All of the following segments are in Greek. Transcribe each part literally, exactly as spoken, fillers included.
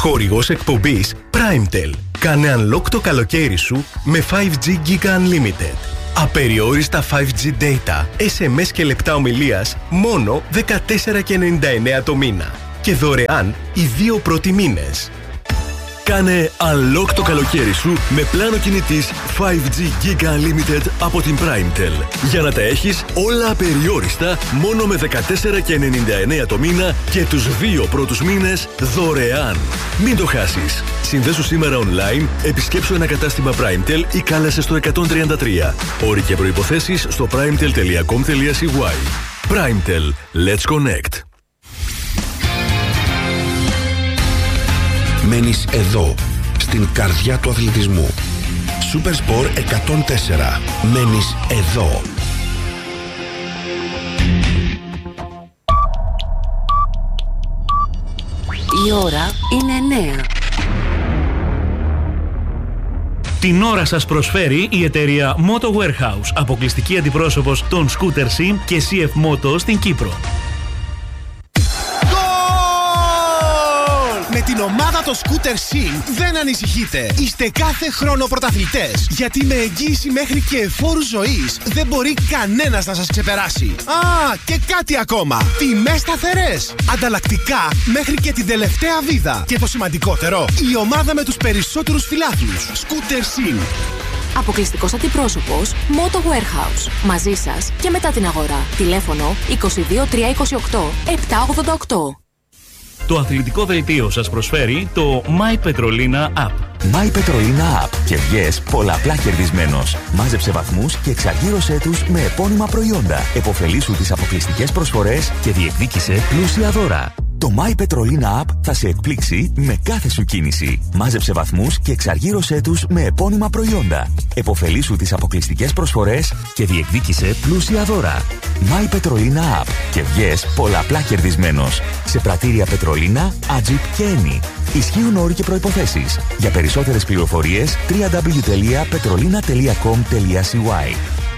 Χορηγός εκπομπής Primetel. Κάνε unlock το καλοκαίρι σου με φάιβ τζι Giga Unlimited. Απεριόριστα φάιβ τζι data, ες εμ ες και λεπτά ομιλίας μόνο δεκατέσσερα ενενήντα εννέα το μήνα. Και δωρεάν οι δύο πρώτοι μήνες. Κάνε unlock το καλοκαίρι σου με πλάνο κινητής φάιβ τζι Giga Unlimited από την Primetel. Για να τα έχεις όλα απεριόριστα μόνο με δεκατέσσερα ενενήντα εννέα το μήνα και τους δύο πρώτους μήνες δωρεάν. Μην το χάσεις. Συνδέσου σήμερα online, επισκέψου ένα κατάστημα Primetel ή κάλεσε στο εκατόν τριάντα τρία. Όροι και προϋποθέσεις στο primetel τελεία com τελεία c y. Primetel. Let's connect. Μένεις εδώ, στην καρδιά του αθλητισμού. Supersport εκατόν τέσσερα. Μένεις εδώ. Η ώρα είναι εννέα. Την ώρα σας προσφέρει η εταιρεία Moto Warehouse, αποκλειστική αντιπρόσωπος των Scooter Sim και σι εφ Moto στην Κύπρο. Με την ομάδα των Scooter Sim δεν ανησυχείτε. Είστε κάθε χρόνο πρωταθλητές. Γιατί με εγγύηση μέχρι και φόρους ζωής δεν μπορεί κανένας να σας ξεπεράσει. Α, και κάτι ακόμα. Τιμές σταθερές. Ανταλλακτικά μέχρι και την τελευταία βίδα. Και το σημαντικότερο, η ομάδα με τους περισσότερους φιλάθλους. Scooter Sim. Αποκλειστικός αντιπρόσωπος Moto Warehouse. Μαζί σας και μετά την αγορά. Τηλέφωνο είκοσι δύο τριακόσια είκοσι οκτώ επτακόσια ογδόντα οκτώ. Το αθλητικό δελτίο σας προσφέρει το My Petrolina App. My Petrolina App. Κερδιές πολλαπλά κερδισμένος. Μάζεψε βαθμούς και εξαργύρωσέ τους με επώνυμα προϊόντα. Εποφελήσου τις αποκλειστικές προσφορές και διεκδίκησε πλούσια δώρα. Το My Petrolina App θα σε εκπλήξει με κάθε σου κίνηση. Μάζεψε βαθμούς και εξαργύρωσέ τους με επώνυμα προϊόντα. Εποφελήσου τις αποκλειστικές προσφορές και διεκδίκησε πλούσια δώρα. My Petrolina App. Κερδιές πολλαπλά κερδισμένος. Σε πρατήρια Πετρολίνα, Ατζιπ και Eni. Ισχύουν όροι και προϋποθέσεις. Για περισσότερες πληροφορίες double-u double-u double-u τελεία petrolina τελεία com τελεία c y.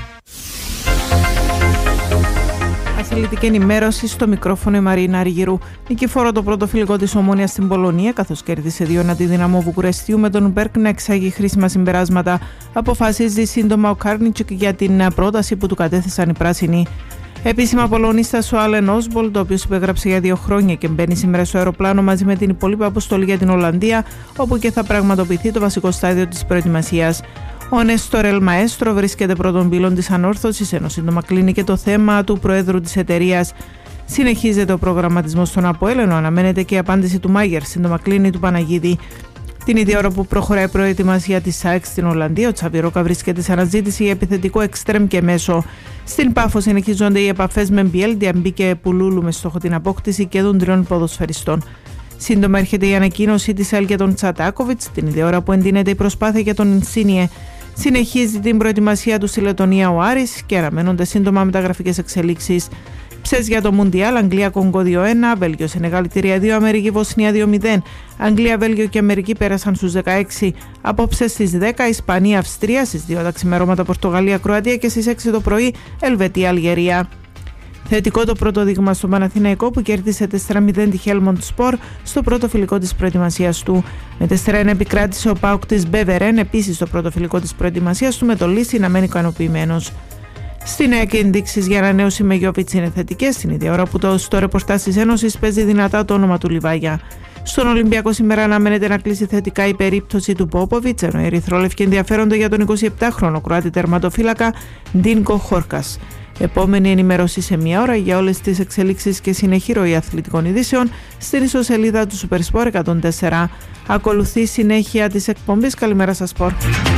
Αθλητική ενημέρωση στο μικρόφωνο η Μαρίνα Αργυρού. Νικηφόρο το πρώτο φιλικό της Ομόνοιας στην Πολωνία, καθώς κέρδισε δύο εναντί Δυναμό Βουκουρεστίου με τον Μπέρκ να εξάγει χρήσιμα συμπεράσματα. Αποφασίζει σύντομα ο Κάρνιτσικ για την πρόταση που του κατέθεσαν οι πράσινοι. Επίσημα πολωνίστας ο Άλεν Όσμπολντ, ο οποίος υπέγραψε για δύο χρόνια και μπαίνει σήμερα στο αεροπλάνο μαζί με την υπόλοιπη αποστολή για την Ολλανδία, όπου και θα πραγματοποιηθεί το βασικό στάδιο της προετοιμασίας. Ο Νέστορ Ελ Μαέστρο βρίσκεται πρώτον πύλων της ανόρθωσης, ενώ σύντομα κλείνει και το θέμα του προέδρου της εταιρείας. Συνεχίζεται ο προγραμματισμός στον ΑΠΟΕΛ, ενώ αναμένεται και η απάντηση του Μάγερ, σύντομα κλείνει του Παναγίδη. Την ίδια ώρα που προχωράει η προετοιμασία της ΣΑΕΚ στην Ολλανδία, ο Τσάβι Ρόκα βρίσκεται σε αναζήτηση για επιθετικό εξτρέμ και μέσο. Στην Πάφο συνεχίζονται οι επαφές με Μπιέλ, Διαμπή και Πουλούλου με στόχο την απόκτηση και των τριών ποδοσφαιριστών. Σύντομα έρχεται η ανακοίνωση της ΕΛ για τον Τσατάκοβιτς, την ίδια ώρα που εντείνεται η προσπάθεια για τον Ινσίνιε. Συνεχίζει την προετοιμασία του στη Λετωνία ο Άρης και αναμένονται σύντομα μεταγραφικές εξελίξεις. Ψες για το Μουντιάλ, Αγγλία-Κονγκό δύο ένα, Βέλγιο-Σενεγάλη τρία δύο, Αμερική-Βοσνία δύο μηδέν. Αγγλία, Βέλγιο και Αμερική πέρασαν στους δεκαέξι. Απόψε στις δέκα, Ισπανία-Αυστρία, στις δύο τα ξημερώματα Πορτογαλία-Κροατία και στις έξι το πρωί, Ελβετία-Αλγερία. Θετικό το πρώτο δείγμα στο Παναθηναϊκό που κέρδισε τέσσερα μηδέν τη Χέλμοντ Σπορ στο πρώτο φιλικό της προετοιμασίας του. Με τέσσερα ένα επικράτησε ο ΠΑΟΚ της Μπεβερέν επίσης στο πρώτο φιλικό της προετοιμασίας του, με το Λύση να μένει ικανοποιημένος. Στη νέα και ενδείξεις για ανανέωση με Γιώβιτς είναι θετικές, την ίδια ώρα που το στο ρεπορτάζ της Ένωσης παίζει δυνατά το όνομα του Λιβάγια. Στον Ολυμπιακό σήμερα αναμένεται να κλείσει θετικά η περίπτωση του Πόποβιτς, ενώ οι ερυθρόλευκοι ενδιαφέρονται για τον εικοσιεπτάχρονο Κροάτι τερματοφύλακα Ντίνκο Χόρκας. Επόμενη ενημέρωση σε μία ώρα για όλες τις εξελίξεις και συνεχή ροή αθλητικών ειδήσεων στην ιστοσελίδα του Supersport εκατόν τέσσερα. Ακολουθεί συνέχεια της εκπομπής. Καλημέρα σας, Σπορ.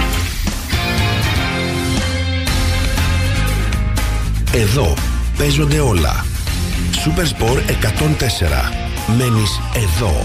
Εδώ παίζονται όλα. Supersport εκατόν τέσσερα. Μένεις εδώ.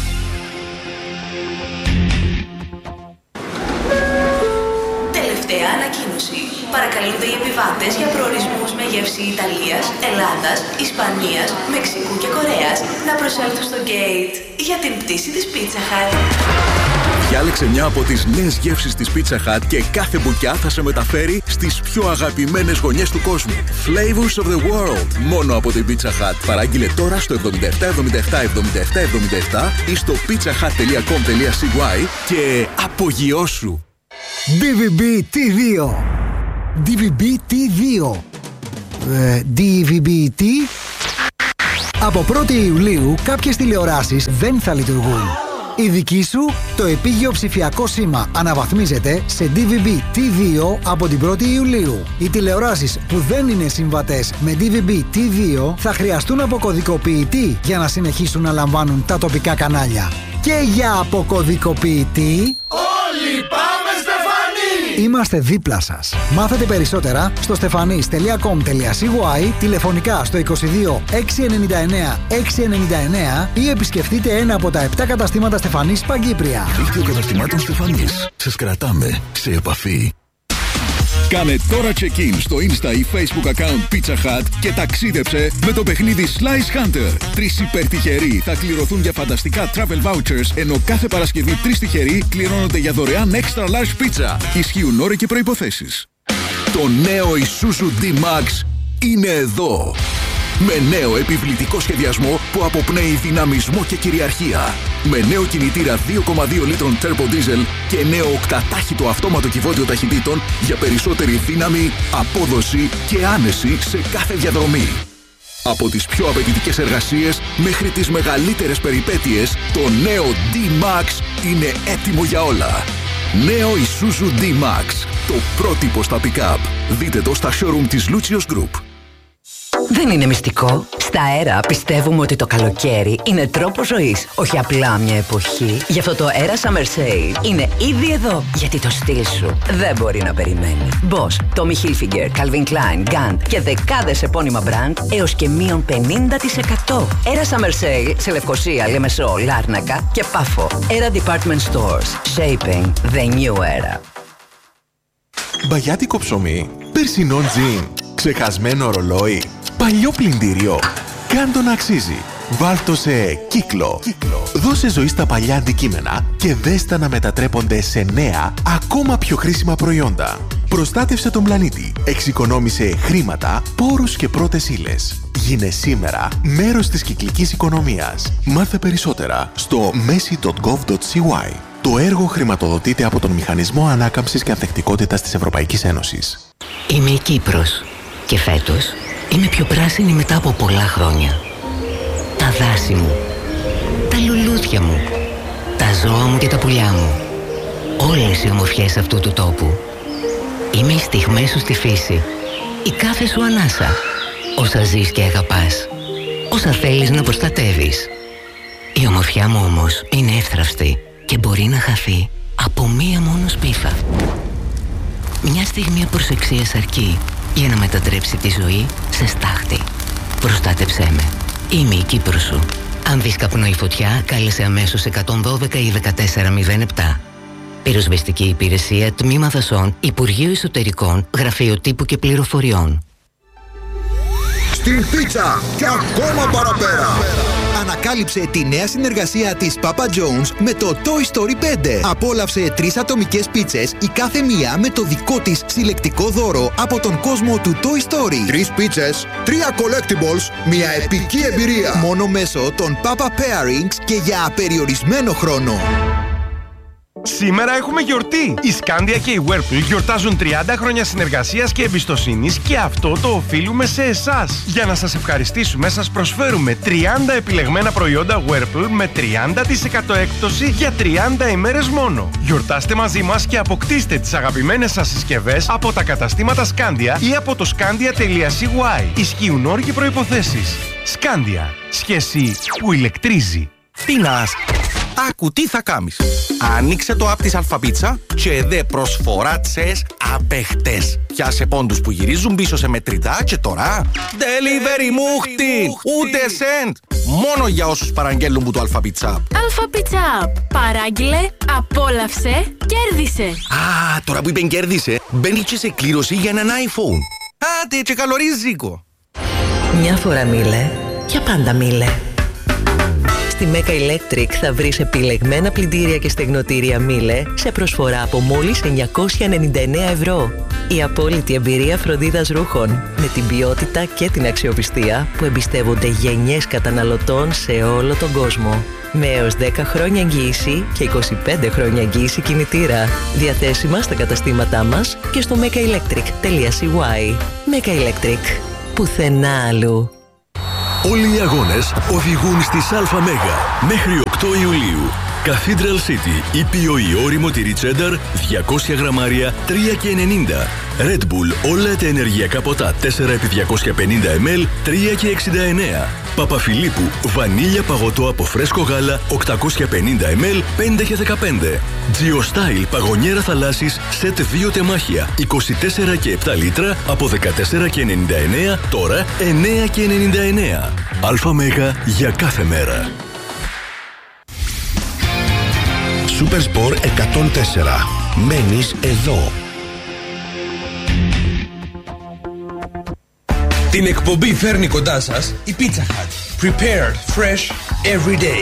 Τελευταία ανακοίνωση. Παρακαλούνται οι επιβάτες για προορισμούς με γεύση Ιταλίας, Ελλάδας, Ισπανίας, Μεξικού και Κορέας να προσέλθουν στο gate για την πτήση της Pizza Hut. Διάλεξε μια από τις νέες γεύσεις της Pizza Hut και κάθε μπουκιά θα σε μεταφέρει στις πιο αγαπημένες γωνιές του κόσμου. Flavors of the world. Μόνο από την Pizza Hut. Παράγγειλε τώρα στο εβδομήντα επτά εβδομήντα επτά εβδομήντα επτά εβδομήντα επτά ή στο pizzahut τελεία com τελεία c y και απογειώσου. ντι βι μπι τι δύο. ντι βι μπι τι δύο. Ε, ντι βι μπι τι. Από πρώτη Ιουλίου κάποιες τηλεοράσεις δεν θα λειτουργούν. Η δική σου, το επίγειο ψηφιακό σήμα αναβαθμίζεται σε ντι βι μπι τι δύο από την πρώτη Ιουλίου. Οι τηλεοράσεις που δεν είναι συμβατές με ντι βι μπι τι δύο θα χρειαστούν αποκωδικοποιητή για να συνεχίσουν να λαμβάνουν τα τοπικά κανάλια. Και για αποκωδικοποιητή... Όλοι πάμε Στεφανή! Είμαστε δίπλα σας. Μάθετε περισσότερα στο stefanis τελεία com τελεία c y, τηλεφωνικά στο είκοσι δύο έξι ενενήντα εννέα έξι ενενήντα εννέα ή επισκεφτείτε ένα από τα επτά καταστήματα Στεφανής Παγκύπρια. Δίκτυο καταστημάτων Στεφανής. Σας κρατάμε σε επαφή. Κάνε τώρα check-in στο Insta ή Facebook account Pizza Hut και ταξίδεψε με το παιχνίδι Slice Hunter. Τρεις υπερτυχεροί θα κληρωθούν για φανταστικά travel vouchers, ενώ κάθε Παρασκευή τρεις τυχεροί κληρώνονται για δωρεάν extra large pizza. Ισχύουν όροι και προϋποθέσεις. Το νέο Isuzu D-Max είναι εδώ. Με νέο επιβλητικό σχεδιασμό που αποπνέει δυναμισμό και κυριαρχία. Με νέο κινητήρα δύο κόμμα δύο λίτρων turbo diesel και νέο οκτατάχυτο αυτόματο κυβότιο ταχυτήτων για περισσότερη δύναμη, απόδοση και άνεση σε κάθε διαδρομή. Από τις πιο απαιτητικές εργασίες μέχρι τις μεγαλύτερες περιπέτειες, το νέο D-Max είναι έτοιμο για όλα. Νέο Isuzu D-Max, το πρότυπο στα pick-up. Δείτε το στα showroom της Lucius Group. Δεν είναι μυστικό. Στα Αέρα πιστεύουμε ότι το καλοκαίρι είναι τρόπος ζωής, όχι απλά μια εποχή. Γι' αυτό το Αέρα Summer Sale είναι ήδη εδώ, γιατί το στυλ σου δεν μπορεί να περιμένει. Boss, Tommy Hilfiger, Calvin Klein, Gant και δεκάδες επώνυμα brand έως και μείον πενήντα τοις εκατό. Αέρα Summer Sale σε Λευκοσία, Λεμεσό, Λάρνακα και Πάφο. Αέρα Department Stores. Shaping the new era. Μπαγιάτικο ψωμί, περσινό τζιν, ξεχασμένο ρολόι, παλιό πλυντήριο. Κάντο να αξίζει. Βάλτο σε κύκλο. κύκλο. Δώσε ζωή στα παλιά αντικείμενα και δέστα να μετατρέπονται σε νέα, ακόμα πιο χρήσιμα προϊόντα. Προστάτευσε τον πλανήτη. Εξοικονόμησε χρήματα, πόρους και πρώτες ύλες. Γίνε σήμερα μέρος της κυκλικής οικονομίας. Μάθε περισσότερα στο μέση τελεία γκοβ τελεία σι γουάι. Το έργο χρηματοδοτείται από τον Μηχανισμό Ανάκαμψης και Ανθεκτικότητας της Ευρωπαϊκής Ένωσης. Είμαι η Κύπρος και φέτος είμαι πιο πράσινη μετά από πολλά χρόνια. Τα δάση μου, τα λουλούδια μου, τα ζώα μου και τα πουλιά μου. Όλες οι ομορφιές αυτού του τόπου. Είμαι οι στιγμές σου στη φύση, η κάθε σου ανάσα, όσα ζεις και αγαπάς, όσα θέλεις να προστατεύεις. Η ομορφιά μου όμως είναι εύθραυστη και μπορεί να χαθεί από μία μόνο σπίθα. Μια στιγμή απροσεξίας αρκεί για να μετατρέψει τη ζωή σε στάχτη. Προστάτεψέ με. Είμαι η Κύπρος σου. Αν δεις καπνό ή φωτιά, κάλεσε αμέσως εκατόν δώδεκα ή δεκατέσσερα μηδέν επτά. Πυροσβεστική υπηρεσία, Τμήμα Δασών, Υπουργείο Εσωτερικών, Γραφείο Τύπου και Πληροφοριών. Στην πίτσα και ακόμα παραπέρα. Ανακάλυψε τη νέα συνεργασία της Papa John's με το Toy Story πέντε. Απόλαυσε τρεις ατομικές πίτσες, η κάθε μία με το δικό της συλλεκτικό δώρο από τον κόσμο του Toy Story. Τρεις πίτσες, τρία collectibles, μια επική εμπειρία. Μόνο μέσω των Papa Pairings και για απεριορισμένο χρόνο. Σήμερα έχουμε γιορτή! Η Scandia και η Whirlpool γιορτάζουν τριάντα χρόνια συνεργασίας και εμπιστοσύνης και αυτό το οφείλουμε σε εσάς. Για να σας ευχαριστήσουμε, σας προσφέρουμε τριάντα επιλεγμένα προϊόντα Whirlpool με τριάντα τοις εκατό έκπτωση για τριάντα ημέρες μόνο. Γιορτάστε μαζί μας και αποκτήστε τις αγαπημένες σας συσκευές από τα καταστήματα Scandia ή από το scandia τελεία σι γουάι. Ισχύουν όροι και προϋποθέσεις. Scandia. Σχέση που ηλεκτρίζει. Τίνας! Άκου τι θα κάνεις. Άνοιξε το app της Αλφαπίτσα και δε προσφορά τσες απέχτες. Πιάσε πόντους που γυρίζουν πίσω σε μετρητά και τώρα delivery μούχτη! Ούτε σεντ! Μόνο για όσους παραγγέλνουν που το Αλφαπίτσα. Αλφαπίτσα! Παράγγειλε, απόλαυσε, κέρδισε! Α, τώρα που είπεν κέρδισε, μπαίνει και σε κλήρωση για έναν iPhone. Άντε και καλορίζικο! Μια φορά μίλε, για πάντα μίλε. Στη Μέκα Electric θα βρεις επιλεγμένα πλυντήρια και στεγνοτήρια Miele σε προσφορά από μόλις εννιακόσια ενενήντα εννέα ευρώ. Η απόλυτη εμπειρία φροντίδας ρούχων με την ποιότητα και την αξιοπιστία που εμπιστεύονται γενιές καταναλωτών σε όλο τον κόσμο. Με έως δέκα χρόνια εγγύηση και είκοσι πέντε χρόνια εγγύηση κινητήρα. Διαθέσιμα στα καταστήματά μας και στο μέκα ηλέκτρικ τελεία σι γουάι. Μέκα Electric. Πουθενά αλλού. Όλοι οι αγώνες οδηγούν στις ΑΜΕΓΑ μέχρι οκτώ Ιουλίου. Cathedral City, ήπιο ή όριμο τυρί τσένταρ, διακόσια γραμμάρια, τρία και ενενήντα. Red Bull, όλα τα ενεργειακά ποτά, τέσσερα επί διακόσια πενήντα μιλιλίτρα, τρία και εξήντα εννέα. Παπαφιλίππου, βανίλια παγωτό από φρέσκο γάλα, οκτακόσια πενήντα μιλιλίτρα, πέντε και δεκαπέντε. Geostyle, παγωνιέρα θαλάσσης, σετ δύο τεμάχια, είκοσι τέσσερα και επτά λίτρα, από δεκατέσσερα και ενενήντα εννέα, τώρα εννέα και ενενήντα εννέα. ΑΜΕΓΑ για κάθε μέρα. Supersport εκατόν τέσσερα. Μένεις εδώ. Την εκπομπή φέρνει κοντά σας η Pizza Hut. Prepared fresh every day.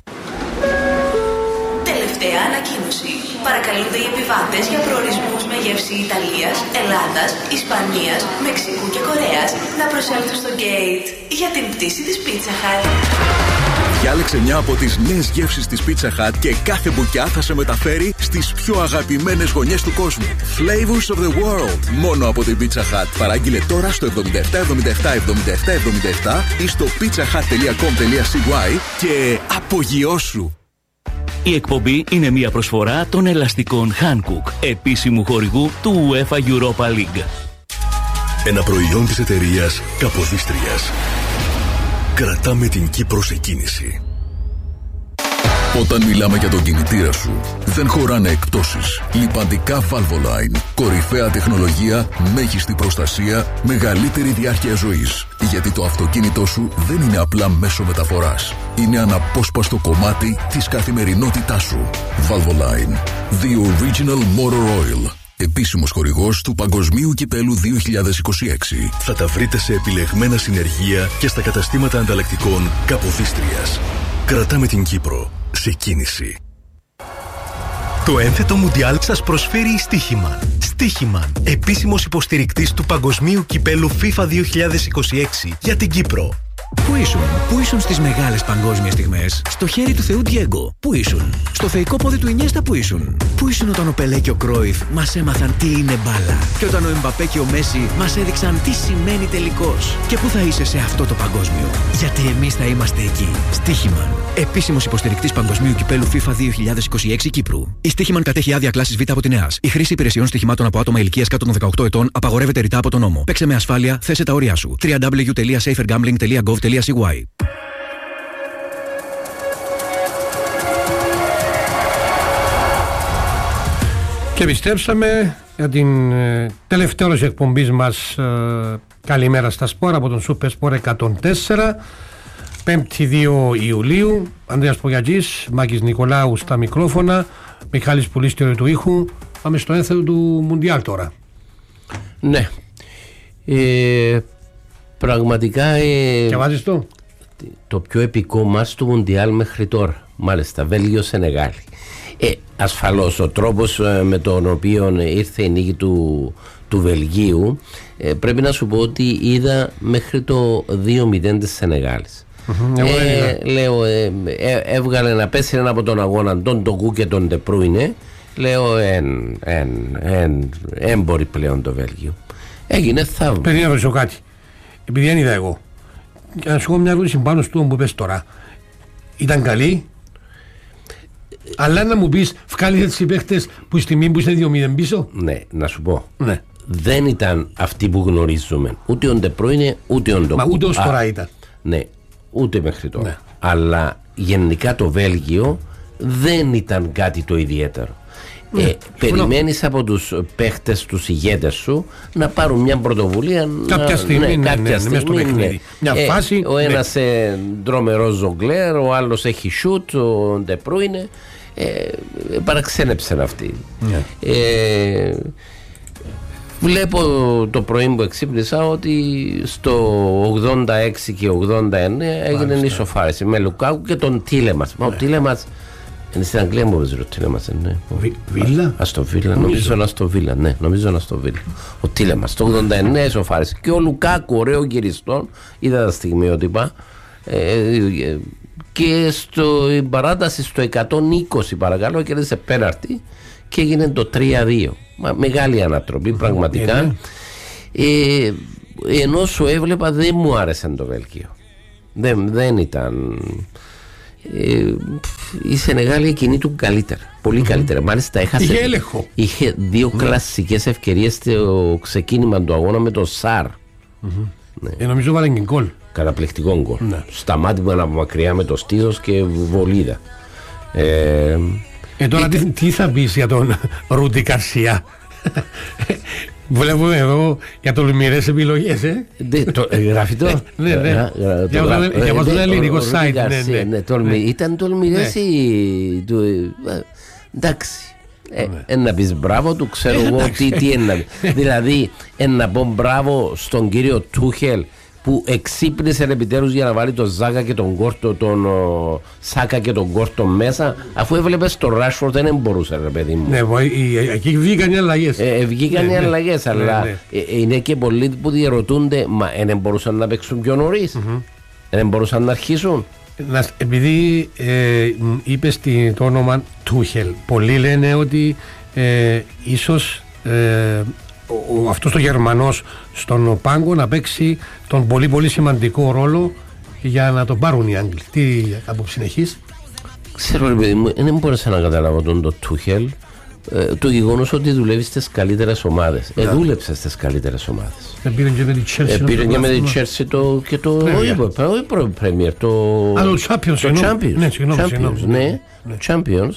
Τελευταία ανακοίνωση. Παρακαλούνται οι επιβάτες για προορισμούς με γεύση Ιταλίας, Ελλάδας, Ισπανίας, Μεξικού και Κορέας να προσέλθουν στο gate για την πτήση της Pizza Hut. Διάλεξε μια από τις νέες γεύσεις της Pizza Hut και κάθε μπουκιά θα σε μεταφέρει στις πιο αγαπημένες γωνιές του κόσμου. Flavors of the world. Μόνο από την Pizza Hut. Παράγγειλε τώρα στο εβδομήντα επτά εβδομήντα επτά εβδομήντα επτά εβδομήντα επτά ή στο pizzahut τελεία com τελεία σι γουάι και απογειώσου. Η εκπομπή είναι μια προσφορά των ελαστικών Hankook, επίσημου χορηγού του UEFA Europa League. Ένα προϊόν της εταιρείας Καποδίστριας. Κρατάμε την Κύπρο σε κίνηση. Όταν μιλάμε για τον κινητήρα σου, δεν χωράνε εκπτώσεις. Λιπαντικά Valvoline. Κορυφαία τεχνολογία, μέγιστη προστασία, μεγαλύτερη διάρκεια ζωής. Γιατί το αυτοκίνητό σου δεν είναι απλά μέσο μεταφοράς. Είναι αναπόσπαστο κομμάτι της καθημερινότητάς σου. Valvoline. The Original Motor Oil. Επίσημος χορηγός του Παγκοσμίου Κυπέλου δύο χιλιάδες είκοσι έξι. Θα τα βρείτε σε επιλεγμένα συνεργεία και στα καταστήματα ανταλλακτικών Καποδίστριας. Κρατάμε την Κύπρο σε κίνηση. Το ένθετο Μουντιάλ σας προσφέρει η Στίχημαν. Στίχημαν, επίσημος υποστηρικτής του Παγκοσμίου Κυπέλου FIFA δύο χιλιάδες είκοσι έξι για την Κύπρο. Πού ήσουν, πού ήσουν στις μεγάλες παγκόσμιες στιγμές? Στο χέρι του Θεού Διέγκο. Πού ήσουν? Στο θεϊκό πόδι του Ινιέστα. Πού ήσουν? Πού ήσουν όταν ο Πελέ και ο Κρόιφ μας έμαθαν τι είναι μπάλα? Και όταν ο Εμπαπέ και ο Μέση μας έδειξαν τι σημαίνει τελικός? Και πού θα είσαι σε αυτό το παγκόσμιο? Γιατί εμείς θα είμαστε εκεί. Στίχημαν. Επίσημος υποστηρικτής Παγκοσμίου Κυπέλου FIFA δύο χιλιάδες είκοσι έξι Κύπρου. Η Στίχημαν κατέχει άδεια κλάσης Β από την ΕΑΣ. Η χρήση υπηρεσιών στοιχημάτων από άτομα ηλικίας κάτω των δεκαοκτώ ετών απαγορεύεται ρητά από τον νόμο. Παίξε με ασφάλεια, θέσε τα όρια σου. double-u double-u double-u τελεία safer gambling τελεία gov τελεία σι γουάι. Και επιστρέψαμε για την ε, τελευταία ώρωση εκπομπής μας ε, καλημέρα στα σπόρα από τον Super Sport εκατόν τέσσερα. Πέμπτη δύο Ιουλίου. Ανδρέας Πογιατζής, Μάκης Νικολάου στα μικρόφωνα, Μιχάλης Πουλής στη ροή του ήχου. Πάμε στο ένθετο του Μουντιάλ τώρα. Ναι. Ε, πραγματικά ε, και βάζεις το το πιο επικό μας του Μουντιάλ μέχρι τώρα. Μάλιστα, Βέλγιο Σενεγάλη. Ε, ασφαλώς ο τρόπος ε, με τον οποίο ήρθε η νίκη του, του Βελγίου, ε, πρέπει να σου πω ότι είδα μέχρι το δύο μηδέν της Σενεγάλης. Mm-hmm, ε, λέω ε, ε, έβγαλε να πέσει ένα από τον αγώνα τον Τοκού και τον Ντεπρούινε. Λέω εν, εν, εν, εν μπορεί πλέον το Βέλγιο. Έγινε θαύμα. Παιδί να ρωτήσω κάτι, επειδή δεν είδα εγώ, και να σου πω μια ερώτηση πάνω στο που πες τώρα. Ήταν καλή, αλλά να μου πεις βγάλει τις παίχτες που στη στιγμή που είσαι δύο μηδέν πίσω. Ναι, να σου πω. Ναι. Δεν ήταν αυτοί που γνωρίζουμε. Ούτε ο Ντεπρούινε, ούτε ο Ντοκού. Μα ούτε ως τώρα ήταν. Ναι, ούτε μέχρι τώρα. Ναι. Αλλά γενικά το Βέλγιο δεν ήταν κάτι το ιδιαίτερο. Ναι, ε, περιμένεις από τους παίχτες, τους ηγέτες σου να πάρουν μια πρωτοβουλία κάποια να, στιγμή, ναι, ναι, κάποια ναι, ναι, στιγμή ναι, ναι. Μια ε, φάση, ο ένας ναι. ε, ντρομερός ζογκλέρ, ο άλλος έχει σούτ, ο Ντεπρούινε, ε, παραξένεψαν αυτοί. Ναι. ε, Βλέπω το πρωί που εξύπνησα ότι στο ογδόντα έξι και ογδόντα εννέα έγινε ισοφάριση με Λουκάκου και τον Τίλεμας. Μα ο Τίλεμας είναι στην Αγγλία μου ο Τίλεμας, ναι. Βίλα. Στο Βίλα, νομίζω να στο Βίλα, ναι, νομίζω να στο Βίλα. Ο Τίλεμας το ογδόντα εννέα ισοφάριση και ο Λουκάκου, ωραίο γυριστό, είδα τα στιγμιότυπα. Και στην παράταση στο εκατόν είκοσι παρακαλώ κέρδισε πέναρτη και έγινε το τρία δύο. Μα, μεγάλη ανατροπή πραγματικά. ε, ενώ σου έβλεπα δεν μου άρεσε το Βέλγιο, δεν, δεν ήταν ε, η Σενεγάλη εκείνη του καλύτερα, πολύ καλύτερα. Μάλιστα έχασε, είχε έλεγχο, είχε δύο mm. κλασσικές ευκαιρίες στο ξεκίνημα του αγώνα με το Σαρ. Mm-hmm. Ναι. Ε, νομίζω βάλε και γκολ, καταπληκτικό γκολ, ναι. Σταμάτημα από μακριά με το στήθος και βολίδα. ε, Ε, τώρα τι, τι θα πεις για τον Ρούντι Καρσία? Βλέπουμε εδώ για τολμηρές επιλογές, ε. Γράφει το. Ναι, ναι. Για μας το ελληνικό site. Ήταν τολμηρές ή... Εντάξει. Ένα πεις μπράβο του, ξέρω εγώ τι ένα. Δηλαδή, ένα πω μπράβο στον κύριο Τούχελ που εξύπνησε επιτέλους για να βάλει τον Ζάκα και τον Κόρτο, τον ο, Σάκα και τον Κόρτο μέσα, αφού έβλεπες τον Ράσφορντ δεν μπορούσε, ρε παιδί μου. Ναι, εκεί βγήκαν οι αλλαγές. Ε, βγήκαν ναι, οι αλλαγές, ναι, αλλά ναι, ναι. Ε, είναι και πολλοί που διερωτούνται, μα δεν μπορούσαν να παίξουν πιο νωρίς, δεν mm-hmm. μπορούσαν να αρχίσουν. Να, επειδή ε, είπες το όνομα Τούχελ, πολλοί λένε ότι ε, ίσως ε, ο, αυτός ο Γερμανός στον πάγκο να παίξει τον πολύ πολύ σημαντικό ρόλο για να τον πάρουν οι Άγγλοι. Τι άποψη έχεις? Ξέρω ρε παιδί μου, δεν μπορούσα να καταλάβω τον το Τούχελ, ε, το γεγονός ότι δουλεύει στις καλύτερες ομάδες. Ε, δούλεψε στις καλύτερες ομάδες. Ε, πήραν και με τη Chelsea. Ε, πήραν και με τη Chelsea το, και το Premier, το Champions. Το Champions, ναι, Champions.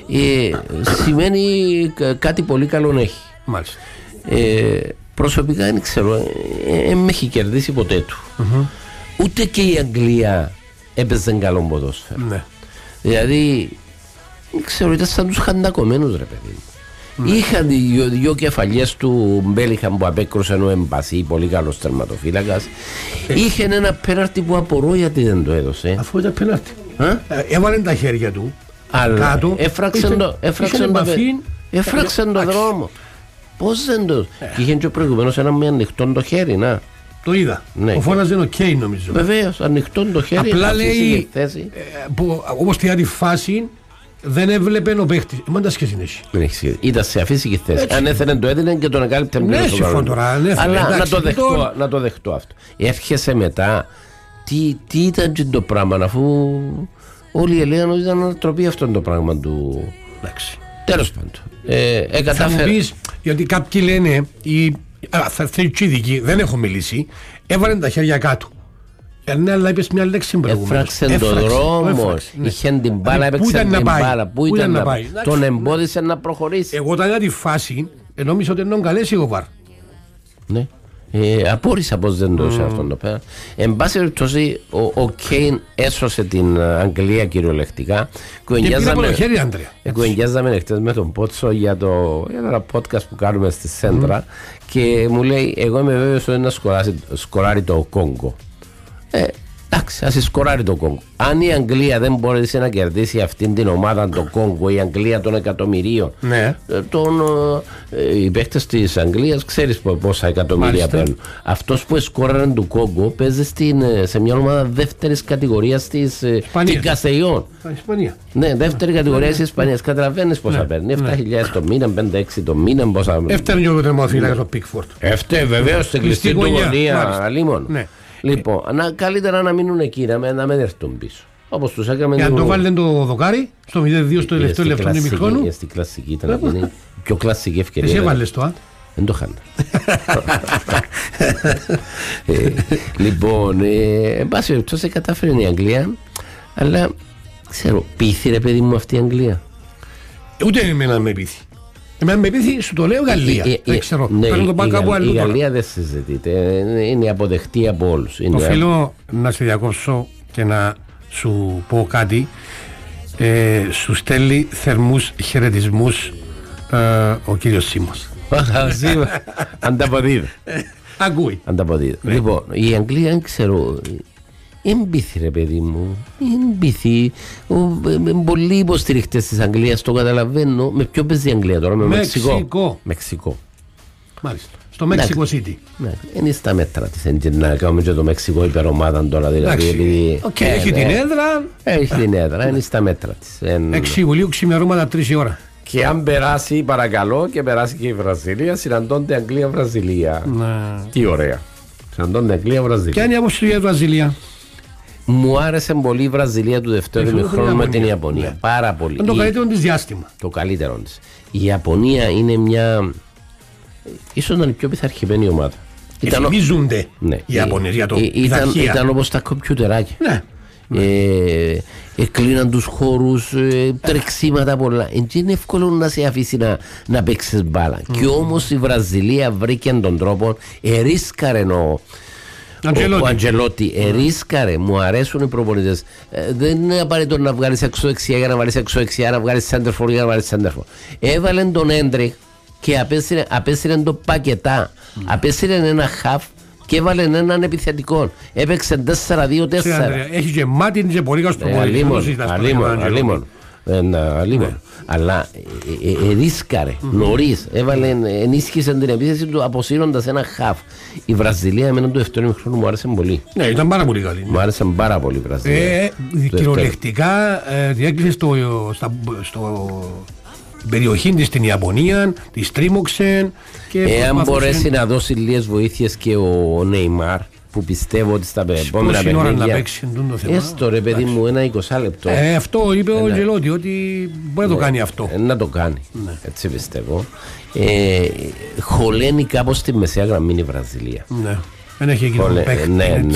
Σημαίνει κάτι πολύ καλό έχει. Μάλιστα. Ε, προσωπικά δεν ξέρω, δεν με έχει κερδίσει ποτέ του. Mm-hmm. Ούτε και η Αγγλία έπαιζε καλό ποδόσφαιρο. Ναι. Δηλαδή, δεν ξέρω, ήταν σαν τους χαντακωμένους ρε παιδί μου. Mm. Είχαν δύο, δύο κεφαλιές του Μπέλιχαμ που απέκρουσε ο Εμπασί, πολύ καλός τερματοφύλακας. Ε. Είχε ένα πέναρτι που απορώ γιατί δεν το έδωσε. Αφού ήταν πέναρτι. Έβαλε τα χέρια του αλλά κάτω. Έφραξαν το, έφραξαν το, έφραξαν το δρόμο. Πώς δεν το... Ε. Και είχε και προηγουμένως ένα με ανοιχτό το χέρι, να. Το είδα. Ναι. Ο φώναζε είναι οκ okay, νομίζω. Βεβαίως, ανοιχτό το χέρι. Απλά λέει, ε, που, όπως τη φάση δεν έβλεπε ο παίχτης. Μόνο τα σχέση έχει. Δεν έχει σχέση. Ήταν σε αφήσικη θέση. Έτσι. Αν έθελε το έδινε και τον εκάλυπτε πλήρως. Ναι, συμφωνώ τώρα. Αλλά εντάξει, να, το δεχτώ, τώρα... να το δεχτώ αυτό. Έρχεσαι μετά. Τι, τι ήταν και το πράγμα, αφού όλοι έλεγαν ότι ήταν ανατροπή αυτό το πράγμα του. Εντάξει. Τέλος πάντων. Ε, ε, θα μου πεις, γιατί κάποιοι λένε, οι, α, θα θέλει ειδικοί, δεν έχω μιλήσει, έβαλε τα χέρια κάτω. Ε, ναι, αλλά είπες μια λέξη προηγουμένως. Έφραξε τον δρόμο, ναι. Είχε την μπάλα, έπαιξε την μπάλα. Πού ήταν να πάει. Τον εμπόδισε να προχωρήσει. Εγώ όταν είδα τη φάση, νόμιζα ότι είναι καλές η Βαρ. Ναι. Ε, απόρρισα πως δεν το έδωσε mm. αυτόν το πέρα. Εν πάση περιπτώσει ο, ο Κέιν έσωσε την Αγγλία κυριολεκτικά. Κουβεντιάζαμε χτες με τον Πότσο για το, για ένα podcast που κάνουμε στη Σέντρα mm. και μου λέει εγώ είμαι βέβαιος ότι να σκοράρει το Κόγκο. Ε, εντάξει, ας σκοράρει το Κόγκο. Αν η Αγγλία δεν μπορέσει να κερδίσει αυτήν την ομάδα το Κόγκο, η Αγγλία των εκατομμυρίων, ναι. τον, ε, οι παίκτες της Αγγλίας ξέρεις πόσα εκατομμύρια παίρνουν. Αυτός που σκόραρε του Κόγκο παίζει στην, σε μια ομάδα δεύτερης κατηγορίας της Καστελιών. Ισπανία. Ναι, δεύτερη ναι. κατηγορία της Ισπανίας. Καταλαβαίνεις πόσα ναι. παίρνει. επτά χιλιάδες το μήνα, πέντε έξι το μήνα. Έφτανε και ο τερματοφύλακας ο Πίκφορντ. Έφτανε βεβαίως στην κλειστή του γωνία Λίμων. Λοιπόν, να, καλύτερα να μείνουν εκεί, να, να μην έρθουν πίσω. Όπως τους έκαμε. Για να το βάλουν το δοκάρι, στο μηδέν δύο στο τελευταίο λεπτό του ημιχρόνου. Στην κλασική ήταν αυτή, η πιο κλασική ευκαιρία. Εσύ έβαλες το, α. Δεν το χάνε. ε, λοιπόν, ε, εν πάση περιπτώσει κατάφερε η Αγγλία, αλλά ξέρω, πείθει ρε παιδί μου αυτή η Αγγλία. Ούτε εμένα με πείθει. Εμένα με πείθει, σου το λέω Γαλλία. Ε, ε, δεν ξέρω. Ναι, η, το η, Γαλλ, η Γαλλία δεν συζητείται. Είναι αποδεκτή από όλους. Οφείλω να σε διακόψω και να σου πω κάτι. Ε, σου στέλνει θερμούς χαιρετισμούς ε, ο κύριος Σίμος. Ανταποδίδει. Ακούει. Ανταποδίδει. Λοιπόν, η Αγγλία δεν ξέρω. Εμπίθη ρε παιδί μου. Εμπίθη. Πολλοί υποστηριχτές της Αγγλίας το καταλαβαίνω. Με ποιο παίζει η Αγγλία τώρα, με Μεξικό. Μεξικό. Μεξικό. Μάλιστα. Στο Mexico City. Ναι, είναι στα μέτρα της. Να κάνουμε και το Μεξικό υπερομάδα τώρα. Δηλαδή, επειδή, okay, ε, έχει ναι, την έδρα. Έχει την έδρα, είναι στα μέτρα της. έξι Ιουλίου ξημερώματα τρεις η ώρα. Και αν περάσει, παρακαλώ, και περάσει και η Βραζιλία, συναντώνται Αγγλία-Βραζιλία. Ναι. Τι ωραία. Συναντώνται Αγγλία-Βραζιλία. Ποια είναι η άποψη για Βραζιλία? Μου άρεσε πολύ η Βραζιλία του δεύτερου ημιχρόνου με την Ιαπωνία. Ναι. Πάρα πολύ. Είναι το η... καλύτερο της διάστημα. Το καλύτερο της. Η Ιαπωνία είναι μια. Ίσως ήταν η πιο πειθαρχημένη ομάδα. Εθιμίζονται ναι. οι Ιαπωνές για το ήταν, ήταν όπως τα κομπιουτεράκια. Ναι. Ε, εκλείναν τους χώρους, ε, τρεξίματα πολλά. Έτσι είναι εύκολο να σε αφήσει να, να παίξεις μπάλα. Mm. Και όμως η Βραζιλία βρήκε τον τρόπο, ερίσκαρε ο Ο Αντζελότη, ερίσκαρε, μου αρέσουν οι προπονητές. Ε, δεν είναι απαραίτητο να βγάλεις έξω δεξιά για να βάλεις έξω δεξιά, να βγάλεις σέντερφορ για να βάλεις σέντερφορ. Έβαλε τον Έντρικ και απέσυρε, απέσυρε το Πακετά, mm. απέσυρε ένα χαφ και έβαλε έναν επιθετικό. Έπαιξε τέσσερα δύο τέσσερα. Έχει και μάτι, είναι και πολύ καλός προπονητής. Αλίμον, αλίμον. Αλίμον. Αλλά ε, ε, ε, ρίσκαρε mm-hmm. νωρίς, έβαλε, ενίσχυσε την επίθεση του αποσύροντας ένα χαφ. Η Βραζιλία εμένα το δεύτερο ημιχρόνο μου άρεσε πολύ. Ναι, ήταν πάρα πολύ καλή. Μου άρεσε πάρα πολύ η Βραζιλία. Ε, κυριολεκτικά ε, διέκλεισε στο, στα, στο περιοχή της στην Ιαπωνία, τη τρίμωξε. Εάν μπορέσει να δώσει λίγες βοήθειες και ο Νεϊμάρ, που πιστεύω ότι στα επόμενα παιχνίδια έστω ρε παιδί μου ένα είκοσι λεπτό. Ε, αυτό είπε ο Αντζελότη, ότι μπορεί να το κάνει αυτό. Να το κάνει, έτσι πιστεύω. Ε, χωλαίνει κάπως στη μεσαία γραμμή η Βραζιλία. Ναι. Δεν έχει εκείνο τον παίχτη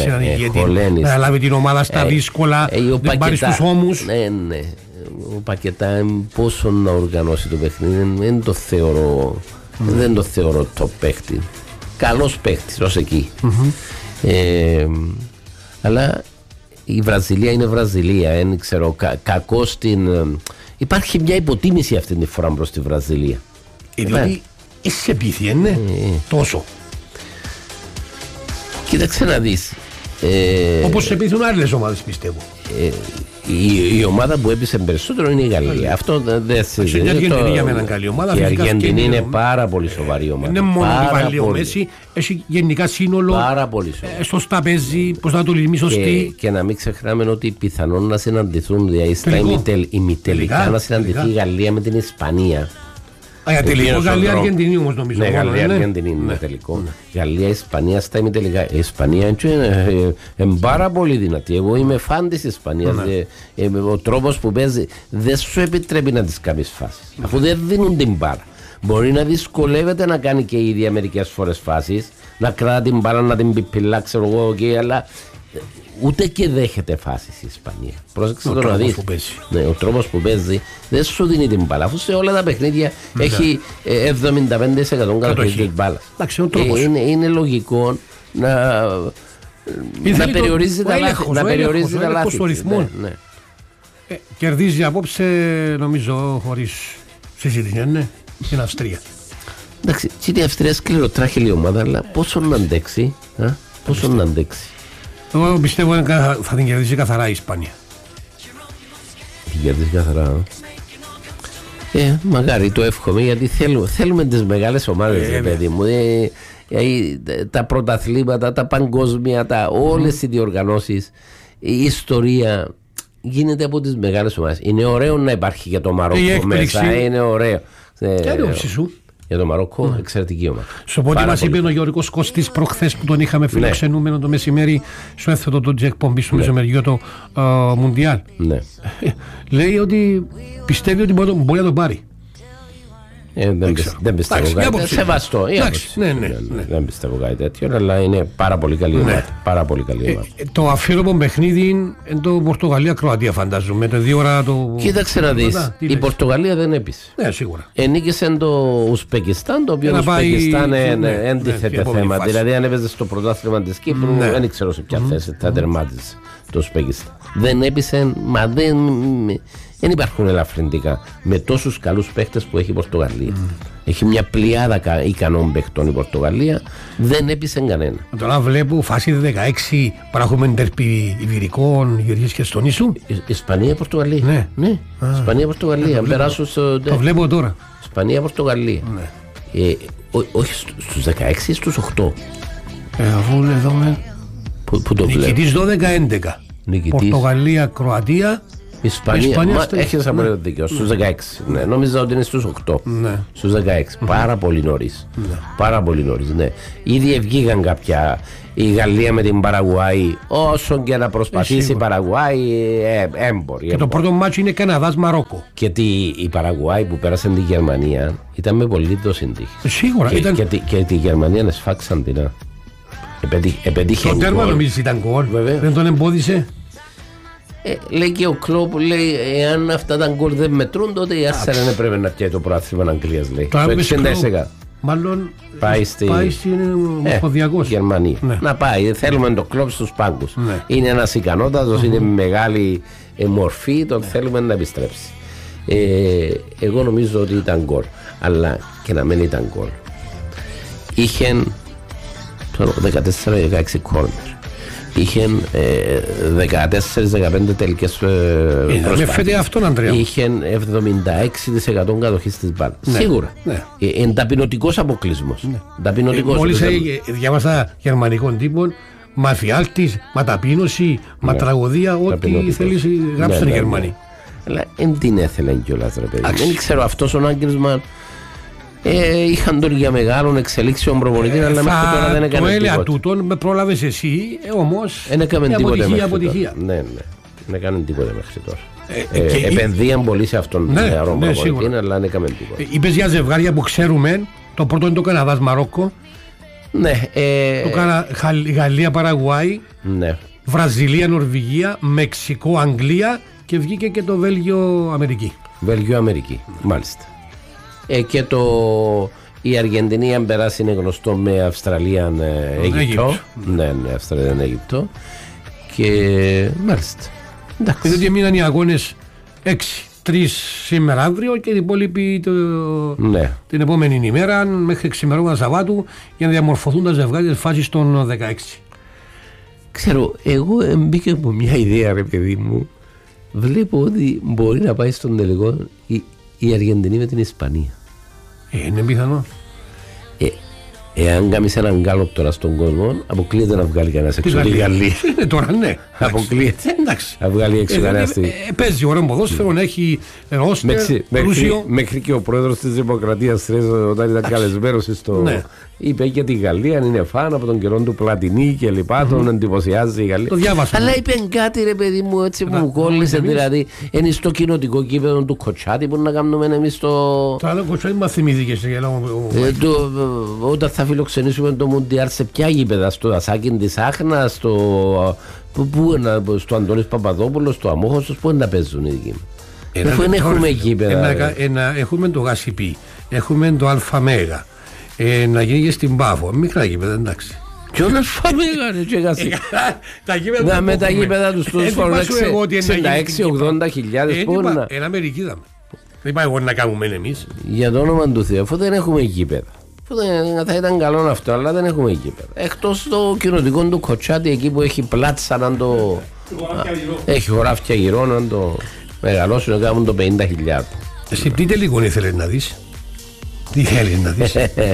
να λάβει την ομάδα στα δύσκολα, δεν πάρει στους ώμους. Ναι, ναι. Ο Πακετά πόσο να οργανώσει το παιχνίδι δεν το θεωρώ, δεν το θεωρώ το παίχτη. Καλός παίχτης ως εκεί. Ε, αλλά η Βραζιλία είναι Βραζιλία, δεν ξέρω, κα, κακό στην. Υπάρχει μια υποτίμηση αυτή τη φορά προς τη Βραζιλία. Ε, διότι είσαι επίθυε, ναι, ε, τόσο. Κοίταξε να δεις. Ε, Όπως σε πείθουν άλλες ομάδες, πιστεύω. Ε, η, η ομάδα που έπεισε περισσότερο είναι η Γαλλία. Αυτό δεν συζητείται. Η Αργεντινή για μένα καλή ομάδα. Η Αργεντινή είναι πάρα πολύ σοβαρή ομάδα. Είναι μόνο ότι βάλει ο Μέση, έχει γενικά σύνολο. Πάρα πολύ σοβαρή. Στο σταπέζι, πώς θα το λυμεί σωστή. Και να μην ξεχνάμε ότι πιθανόν να συναντηθούν στα ημιτελικά να συναντηθεί η Γαλλία με την Ισπανία. Για τελικό Γαλλία-Αργεντινή όμως νομίζω. Ναι, Γαλλία-Αργεντινή είναι τελικό. Γαλλία-Ισπανία στα ημιτελικά. Η Ισπανία είναι πάρα πολύ δυνατή. Εγώ είμαι φαν της Ισπανίας. Ο τρόπος που παίζει δεν σου επιτρέπει να τις κάνεις φάσεις. Αφού δεν δίνουν την μπάλα. Μπορεί να δυσκολεύεται να κάνει και η ίδια μερικές φορές φάσεις. Να κρατά την μπάλα, να την πιπιλά, ξέρω εγώ, αλλά ούτε και δέχεται φάσεις η Ισπανία. Πρόσεξε το να δεις. Ναι, ο τρόπος που παίζει δεν σου δίνει την μπάλα. Αφού σε όλα τα παιχνίδια ναι. έχει εβδομήντα πέντε τοις εκατό κατοχή της μπάλας. Ε, είναι, είναι λογικό να, να περιορίζει τα λάθη. Να περιορίζει τα λάθη. Ναι, ναι. Ε, κερδίζει απόψε, νομίζω, χωρίς συζήτηση, ναι, στην Αυστρία. Εντάξει, η Αυστρία σκληροτράχηλη ομάδα, αλλά πόσο να αντέξει. Α, πόσο να αντέξει. Εγώ πιστεύω ότι θα την κερδίσει καθαρά η Ισπανία. Την κερδίσει καθαρά. Ε, μαγάρι το εύχομαι, γιατί θέλουμε, θέλουμε τις μεγάλες ομάδες, ε, παιδί μου. Ε, ε, τα πρωταθλήματα, τα παγκόσμια, τα, όλες mm. οι διοργανώσεις, η ιστορία γίνεται από τις μεγάλες ομάδες. Είναι ωραίο να υπάρχει και το Μαρόκο μέσα, είναι ωραίο. Ποια είναι η όψη σου? Για το Μαρόκο, mm. εξαιρετική ομάδα. Στο πότε μας είπε ο Γιώργος Κωστής προχθές που τον είχαμε φιλοξενούμενο ναι. το μεσημέρι στο έφθετο το εκπομπή στο ναι. μεσημεριό το uh, Μουντιάλ. Ναι. Λέει ότι πιστεύει ότι μπορεί, μπορεί να το πάρει. Ε, δεν, δεν, δεν πιστεύω Άξι, κάτι τέτοιο. Σεβαστό. Ναι, ναι, ναι. Δεν πιστεύω κάτι τέτοιο, αλλά είναι πάρα πολύ καλή ομάδα. Ναι. Πάρα πολύ καλή ομάδα. Ε, το αφιέρωμο παιχνίδι είναι το Πορτογαλία-Κροατία, φαντάζομαι. Το δύο ώρα το. Κοίταξε να δεις. Η Πορτογαλία δεν έπεισε. Ναι, σίγουρα. Ενίκησε το Ουσπεκιστάν, το οποίο το Ουσπεκιστάν έντιθεται θέμα. Δηλαδή, αν έπαιζε στο πρωτάθλημα τη Κύπρου, δεν ξέρω σε ποια θέση θα τερμάτισε το Ουσπεκιστάν. Δεν έπεισε, μα δεν. Δεν υπάρχουν ελαφρυντικά με τόσους καλούς παίχτες που έχει η Πορτογαλία. Mm. Έχει μια πλειάδα ικανών παίχτων η Πορτογαλία, δεν έπεισε κανένα. Τώρα βλέπω φάση δεκαέξι παραχούμε τερπι Ιβηρικών, Γεωργίας και στον Ίσου. Ισπανία-Πορτογαλία. Ναι. ναι. Ισπανία-Πορτογαλία. Ναι, το, στο... το βλέπω τώρα. Ισπανία-Πορτογαλία. Ναι. Ε, ό, όχι στους δεκαέξι, στους οκτώ. Ε, αφού εδώ με... Που, που το νικητής δώδεκα έντεκα. Πορτογαλία-Κροατία. Ισπανία, Ισπανία μα, έχεις απολύτω ναι. δίκιο, στους δεκαέξι. Ναι. Νόμιζα ότι είναι στους οκτώ. Ναι. Στους δεκαέξι. Mm-hmm. Πάρα πολύ νωρίς. Ναι. Πάρα πολύ νωρίς, ναι. Ήδη βγήκαν κάποια. Η Γαλλία με την Παραγουάη, όσο και να προσπαθήσει η Παραγουάη, ε, έμπορη. Και το πρώτο μάτσο είναι Καναδάς-Μαρόκο. Και η Παραγουάη που πέρασε τη Γερμανία ήταν με πολύ δόση τύχη. Σίγουρα. Και, ήταν... και, και, και τη Γερμανία εσφάξαν την. Επετύχε. Το τέρμα νομίζεις ήταν γκολ. Δεν τον εμπόδισε. Ε, λέει και ο Κλόπ, λέει, εάν αυτά τα γκολ δεν μετρούν, τότε η Άρσεν δεν πρέπει να πιάει το πρωτάθλημα Αγγλίας, λέει. Το εξήντα τοις εκατό. Μάλλον πάει, στη... πάει στην Ομοσπονδιακός. Ε, Γερμανία. Ναι. Να πάει, θέλουμε το Κλόπ στους πάγκους. Ναι. Είναι ένας ικανότατος, mm-hmm. είναι μεγάλη ε, μορφή, τον ναι. θέλουμε να επιστρέψει. Ε, εγώ νομίζω ότι ήταν γκολ, αλλά και να μην ήταν γκολ. Είχε δεκατέσσερα δεκαέξι κόρνερ. Είχε δεκατέσσερα δεκαπέντε τελικές ε, προσπάθειες. αυτόν, Αντρέα. Είχε εβδομήντα έξι τοις εκατό κατοχής της μπάλας. Ναι. Σίγουρα. Ναι. Ε, είναι ταπεινωτικός αποκλεισμός. Ναι. Ταπεινωτικός. Ε, μόλις ε, διάβασα γερμανικών τύπων, μα φιάλτης, μα ταπείνωση, μα ναι. τραγωδία, ό,τι θέλεις γράψει στον ναι, ναι, Γερμανοί. Ναι. Αλλά δεν την έθελε κιόλας, ρε παιδί. Δεν ξέρω, αυτός ο Νάγκελσμαν Ε, είχαν τον για μεγάλων εξελίξεων προπονητή, ε, αλλά μέχρι τώρα δεν έκανε τίποτα. Το έλεα τούτον με πρόλαβες εσύ, ε, όμως δεν έκανε τίποτα μέχρι αποτυχία. Ναι, ναι, δεν έκανε τίποτα μέχρι τώρα. Ε, ε, ε, επενδύαν πολύ σε αυτόν τον ναι, νεαρό ναι, προπονητή, αλλά δεν έκανε τίποτα. Ε, είπες για ζευγάρια που ξέρουμε, το πρώτο είναι το Καναδάς-Μαρόκο. Ναι. Ε, το Κανα... Γαλλία-Παραγουάη. Ναι. Βραζιλία-Νορβηγία, Μεξικό-Αγγλία και βγήκε και το Βέλγιο-Αμερική. Βέλγιο-Αμερική, μάλιστα. Ε, και το, η Αργεντινή αν περάσει είναι γνωστό με Αυστραλία ε, Αίγυπτο. Ναι, ναι, Αυστραλία Αίγυπτο. Και μάλιστα. Εντάξει. Διότι μείναν οι αγώνες έξι, τρεις σήμερα αύριο και οι υπόλοιποι το, ναι. την επόμενη ημέρα μέχρι ξημερώματα Σαββάτου για να διαμορφωθούν τα ζευγάρια της φάσης των δεκαέξι. Ξέρω, εγώ μπήκα από μια ιδέα, ρε παιδί μου. Βλέπω ότι μπορεί να πάει στον τελικό η, η Αργεντινή με την Ισπανία. Ε, είναι πιθανό. Ε, εάν κάνεις έναν γκάλωπ τώρα στον κόσμο, αποκλείεται να βγάλει κανένας έξω τη Γαλλία. Είναι τώρα, ναι. Αποκλείεται. Εντάξει. Να βγάλει έξω κανένας. Παίζει ωραίο ποδόσφαιρο, να έχει ρόστερ, πλούσιο. Μέχρι και ο πρόεδρος της Δημοκρατίας, όταν ήταν καλεσμένος στο... Είπε και τη Γαλλία είναι φαν από τον καιρό του Πλατινί και λοιπά, τον εντυπωσιάζει η Γαλλία. Το διάβασα. Αλλά είπε κάτι, ρε παιδί μου, έτσι που μου κόλλησε, δηλαδή είναι στο κοινοτικό κήπεδο του Κοτσάτη που να κάνουμε εμείς το... Τώρα το Κοτσάτη μας θυμήθηκες. Όταν θα φιλοξενήσουμε το Μουντιάλ σε ποια γήπεδα, στο Ασάκιν της Άχνας, στο Αντώνης Παπαδόπουλος, στο Αμόχωστος, πού να παίζουν οι δικοί μας. Αφού δεν έχουμε γήπεδα. Έχουμε το Γασιπί, έχουμε το Αλφαμέγα. Ε, να γίνει και στην Πάφο, μικρά γήπεδα, εντάξει. Κι όλα φαμίγανε και γασί. Να με τα γήπεδα τους τους φορούν εξήντα έξι ογδόντα χιλιάδες πόνα. Ένα Αμερική είδαμε. Δεν είπα εγώ να κάνουμε εμείς. Για το όνομα του Θεού, αφού δεν έχουμε γήπεδα. Θα ήταν καλό αυτό, αλλά δεν έχουμε γήπεδα. Εκτός το κοινοτικό του Κοτσάτη, εκεί που έχει πλάτσα να το... Έχει χωράφια γυρό να το μεγαλώσουν, να κάνουν το πενήντα χιλιάδες. Εσύ τι τελικό ήθελες να δεις? Τι θέλεις να δεις?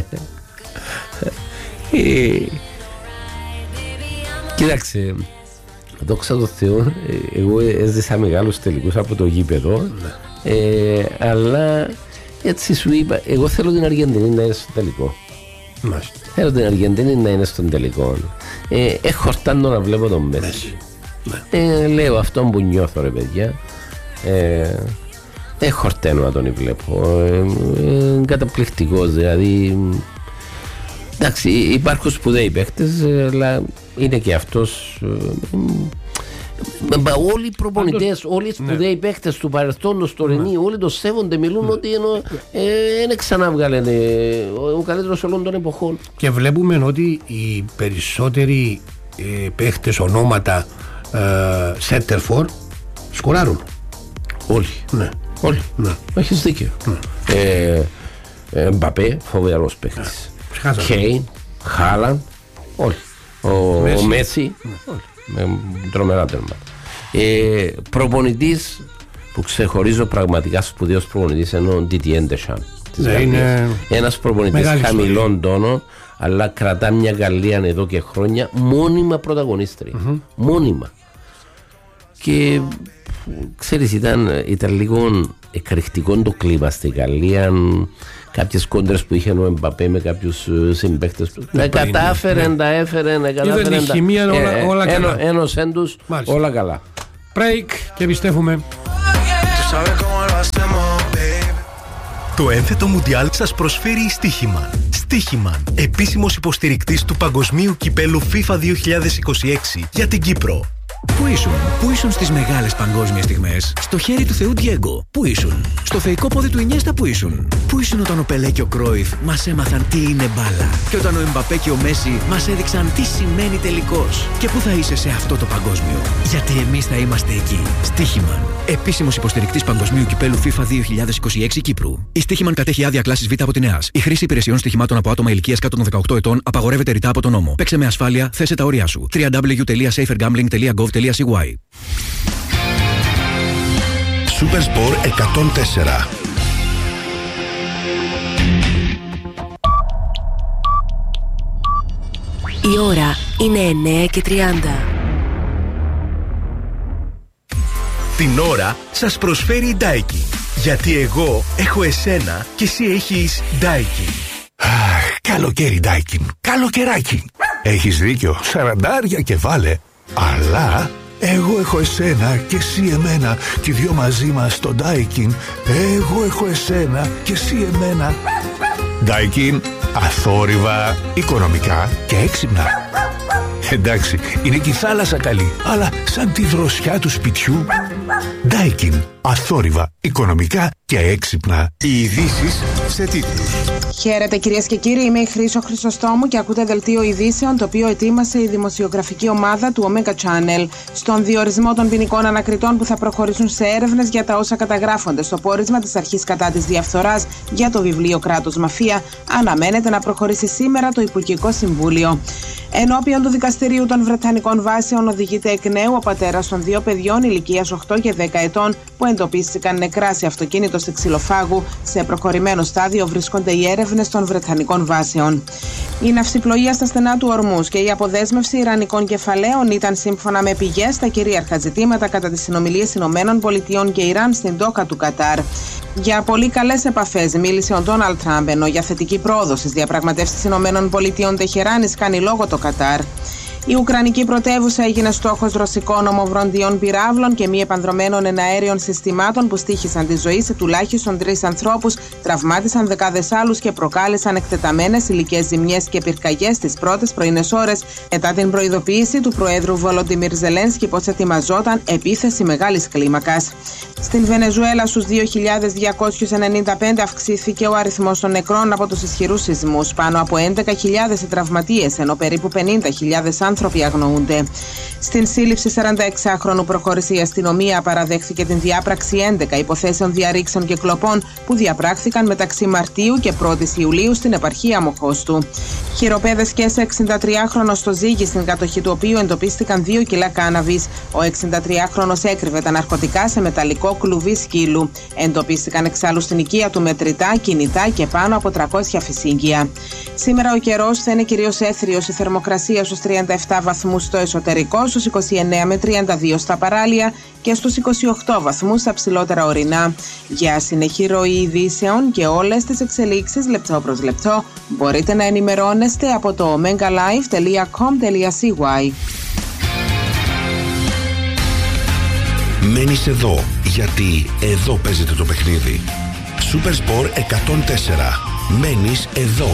Κοίταξε, δόξα τω Θεώ, εγώ έζησα μεγάλους τελικούς από το γήπεδο, ε, αλλά έτσι σου είπα, εγώ θέλω την Αργεντινή να είναι στο τελικό. Μάλιστα. Θέλω την Αργεντινή να είναι στον τελικό. Ε, έχω χορτάνω να βλέπω τον Μέση. Ε, λέω αυτό που νιώθω, ρε παιδιά. Ε, Έχω χορταίνω να τον βλέπω. Ε, ε, καταπληκτικός, δηλαδή. Εντάξει, υπάρχουν σπουδαίοι παίκτες, αλλά είναι και αυτός. Ε, ε, όλοι οι προπονητές, όλοι οι σπουδαίοι ναι. παίκτες του παρελθόντος, τωρινοί, ναι. όλοι το σέβονται, μιλούν ναι. ότι δεν ε, ξανάβγαλε ε, ο καλύτερος όλων των εποχών. Και βλέπουμε ότι οι περισσότεροι ε, παίκτες, ονόματα, ε, center for, σκοράρουν. Όλοι. Ναι. Όλοι. Ναι. Έχεις δίκιο. Ναι. Ε, ε, Μπαπέ, φοβερός παίκτης. Ναι. Κέιν, Χάλαντ, όλοι. Ο Μέση, ο Μέση ναι. όλοι. Με τρομερά τέρματα. Ε, προπονητής που ξεχωρίζω πραγματικά σπουδαίος προπονητής είναι ο Ντιτιέν Ντεσάμ. Ναι, είναι ένας προπονητής χαμηλών τόνων, αλλά κρατά μια Γαλλία εδώ και χρόνια μόνιμα πρωταγωνίστρια. Mm-hmm. Μόνιμα. Και ξέρεις, ήταν, ήταν λίγο εκρηκτικό το κλίμα στη Γαλλία. Κάποιες κόντρες που είχε ο Εμπαπέ με κάποιους συμπαίκτες. Ναι, κατάφερε, ναι. τα έφερε, να κατάφερε. Η χημεία όλα, ε, όλα καλά. Ένωσεν τους, όλα καλά. Break και επιστρέφουμε. Το ένθετο Μουντιάλ σας προσφέρει η Στίχημαν. Στίχημαν, επίσημος υποστηρικτής του Παγκοσμίου Κυπέλου FIFA δύο χιλιάδες είκοσι έξι για την Κύπρο. Πού ήσουν, πού ήσουν στις μεγάλες παγκόσμιες στιγμές? Στο χέρι του Θεού Διέγκο. Πού ήσουν? Στο θεϊκό πόδι του Ινιέστα. Πού ήσουν? Πού ήσουν όταν ο Πελέ και ο Κρόιφ μας έμαθαν τι είναι μπάλα? Και όταν ο Εμπαπέ και ο Μέση μας έδειξαν τι σημαίνει τελικός? Και πού θα είσαι σε αυτό το παγκόσμιο? Γιατί εμείς θα είμαστε εκεί. Στίχημαν. Επίσημος υποστηρικτής Παγκοσμίου Κυπέλου FIFA δύο χιλιάδες είκοσι έξι Κύπρου. Η Στίχημαν κατέχει άδεια κλάσης Β από την ΕΑΣ. Η χρήση υπηρεσιών στοιχημάτων από άτομα ηλικίας κάτω των δεκαοκτώ ετών απαγορεύεται ρητά από τον νόμο. Παίξε με ασφάλεια, θέσε τα όρια σου. double-u double-u double-u τελεία safer gambling τελεία gov τελεία c y. Supersport εκατόν τέσσερα. Η ώρα είναι εννιά και τριάντα. Την ώρα σας προσφέρει η Daikin. Γιατί εγώ έχω εσένα και εσύ έχεις Daikin. Αχ, καλοκαίρι Daikin. Καλοκαιράκι. Έχεις δίκιο, σαραντάρια και βάλε. Αλλά εγώ έχω εσένα και εσύ εμένα. Και οι δυο μαζί μας στο Daikin. Εγώ έχω εσένα και εσύ εμένα. Daikin, αθόρυβα, οικονομικά και έξυπνα. Εντάξει, είναι και η θάλασσα καλή, αλλά σαν τη δροσιά του σπιτιού. Daikin, αθόρυβα, οικονομικά και έξυπνα. Οι ειδήσεις σε τίτλους. Χαίρετε κυρίες και κύριοι, είμαι η Χρύσο Χρυσοστόμου και ακούτε δελτίο ειδήσεων το οποίο ετοίμασε η δημοσιογραφική ομάδα του Omega Channel. Στον διορισμό των ποινικών ανακριτών που θα προχωρήσουν σε έρευνες για τα όσα καταγράφονται στο πόρισμα της Αρχής κατά της Διαφθοράς για το βιβλίο Κράτος Μαφία, αναμένεται να προχωρήσει σήμερα το Υπουργικό Συμβούλιο. Ενώπιον του Δικαστηρίου των Βρετανικών Βάσεων οδηγείται εκ νέου ο πατέρας των δύο παιδιών ηλικίας οκτώ και δέκα ετών που εντοπίστηκαν νεκρά σε αυτοκίνητο στη Ξυλοφάγου. Σε προχωρημένο στάδιο βρίσκονται οι έρευνες των Βρετανικών Βάσεων. Η ναυσιπλοεία στα στενά του Ορμούς και η αποδέσμευση ιρανικών κεφαλαίων ήταν σύμφωνα με πηγές τα κυρίαρχα ζητήματα κατά τις συνομιλίες Ηνωμένων Πολιτειών και Ιράν στην Ντόχα του Κατάρ. Για πολύ καλές επαφές μίλησε ο Ντόναλντ Τραμπ, ενώ για θετική πρόοδο στις διαπραγματεύσεις Ηνωμένων Πολιτειών Τεχεράνης κάνει λόγο το Κατάρ. Η Ουκρανική πρωτεύουσα έγινε στόχος ρωσικών ομοβροντιών πυράβλων και μη επανδρομένων εναέριων συστημάτων που στοίχησαν τη ζωή σε τουλάχιστον τρεις ανθρώπους, τραυμάτισαν δεκάδες άλλους και προκάλεσαν εκτεταμένες υλικές ζημιές και πυρκαγιές τις πρώτες πρωινές ώρες μετά την προειδοποίηση του Προέδρου Βολοντιμίρ Ζελένσκι πως ετοιμαζόταν επίθεση μεγάλης κλίμακας. Στην Βενεζουέλα στους δύο χιλιάδες διακόσιους ενενήντα πέντε αυξήθηκε ο αριθμός των νεκρών από τους ισχυρούς σεισμούς, πάνω από έντεκα χιλιάδες οι τραυματίες, ενώ περίπου πενήντα χιλιάδες άνθρωποι αγνοούνται. Στην σύλληψη σαρανταεξάχρονου προχώρησε η αστυνομία, παραδέχθηκε την διάπραξη έντεκα υποθέσεων διαρρήξεων και κλοπών που διαπράχθηκαν μεταξύ Μαρτίου και πρώτης Ιουλίου στην επαρχία Μοχώστου. Χειροπέδες και εξηντατριάχρονος στο Ζήγη, στην κατοχή του οποίου εντοπίστηκαν δύο κιλά κάναβης. Ο εξηντατριάχρονος έκρυβε τα ναρκωτικά σε μεταλλικό κλουβί σκύλου. Εντοπίστηκαν εξάλλου στην οικία του μετρητά, κινητά και πάνω από τριακόσια φυσίγγια. Σήμερα ο καιρός θα είναι κυρίως έθριος, η θερμοκρασία στους τριάντα επτά βαθμούς στο εσωτερικό, στους είκοσι εννέα με τριάντα δύο στα παράλια και στους είκοσι οκτώ βαθμούς στα ψηλότερα ορεινά. Για συνεχή ροή ειδήσεων και όλες τις εξελίξεις λεπτό προς λεπτό μπορείτε να ενημερώνεστε από το omega live τελεία com τελεία c y. Μένεις εδώ, γιατί εδώ παίζεται το παιχνίδι. Supersport εκατόν τέσσερα. Μένεις εδώ.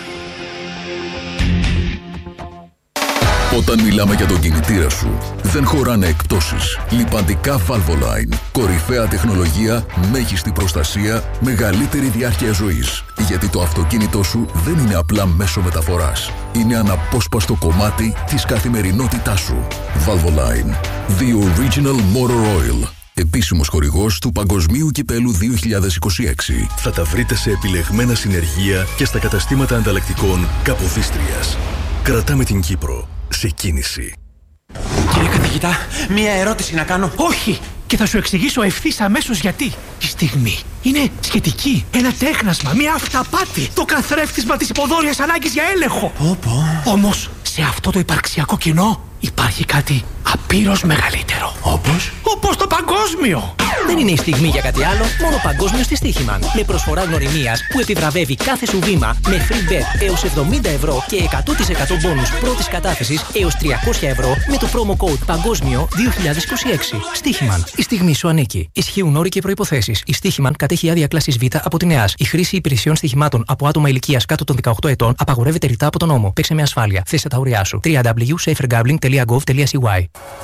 Όταν μιλάμε για τον κινητήρα σου, δεν χωράνε εκπτώσεις. Λιπαντικά Valvoline. Κορυφαία τεχνολογία, μέγιστη προστασία, μεγαλύτερη διάρκεια ζωής. Γιατί το αυτοκίνητό σου δεν είναι απλά μέσο μεταφοράς. Είναι αναπόσπαστο κομμάτι της καθημερινότητάς σου. Valvoline. The Original Motor Oil. Επίσημος χορηγός του Παγκοσμίου Κυπέλου δύο χιλιάδες είκοσι έξι. Θα τα βρείτε σε επιλεγμένα συνεργεία και στα καταστήματα ανταλλακτικών Καποδίστριας. Κρατάμε την Κύπρο σε κίνηση. Κύριε καθηγητά, μία ερώτηση να κάνω. Όχι! Και θα σου εξηγήσω ευθύς αμέσως γιατί. Η στιγμή είναι σχετική. Ένα τέχνασμα, μία αυταπάτη. Το καθρέφτισμα της υποδόρειας ανάγκης για έλεγχο. Πω. Όμως, σε αυτό το υπαρξιακό κοινό υπάρχει κάτι απείρως μεγαλύτερο. Όπως? Όπως το παγκόσμιο. Δεν είναι η στιγμή για κάτι άλλο, μόνο παγκόσμιο στη Στίχημαν. Με προσφορά γνωριμίας που επιβραβεύει κάθε σου βήμα με free bet έως εβδομήντα ευρώ και εκατό τοις εκατό μπόνους πρώτης κατάθεσης έως τριακόσια ευρώ με το promo code Παγκόσμιο δύο χιλιάδες είκοσι έξι. Στίχημαν. Η στιγμή σου ανήκει. Ισχύουν όροι και προϋποθέσεις. Η Στίχημαν κατέχει άδεια κλάσης Β από την ΕΑΣ. Η χρήση υπηρεσιών στοιχημάτων από άτομα ηλικίας κάτω των δεκαοκτώ ετών απαγορεύεται ρητά από τον νόμο. Παίξε με ασφάλεια. Θέσε τα όρια σου. double-u double-u double-u τελεία safer gambling τελεία gov τελεία c y.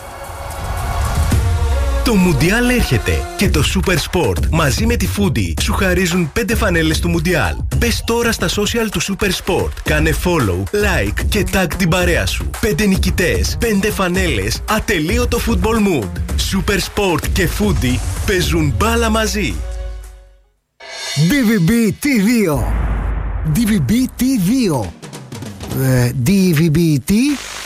Το Μουντιάλ έρχεται και το Super Sport μαζί με τη Foodie σου χαρίζουν πέντε φανέλες του Μουντιάλ. Μπες τώρα στα social του Super Sport, κάνε follow, like και tag την παρέα σου. Πέντε νικητές, πέντε φανέλες, ατελείωτο football mood. Super Sport και Foodie παίζουν μπάλα μαζί. ντι βι μπι τι δύο. ντι βι μπι τι δύο. Ε, ντι βι μπι τι...